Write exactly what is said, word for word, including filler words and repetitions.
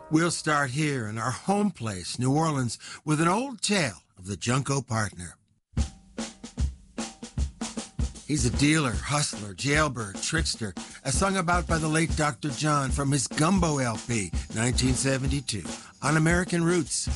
We'll start here in our home place, New Orleans, with an old tale of the Junco Partner. He's a dealer, hustler, jailbird, trickster, as sung about by the late Doctor John from his Gumbo L P, nineteen seventy-two, on American Roots.